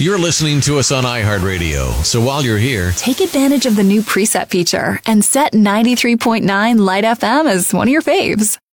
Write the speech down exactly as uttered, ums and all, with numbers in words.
you're listening to us on iHeartRadio. So while you're here, take advantage of the new preset feature and set ninety-three point nine Light F M as one of your faves.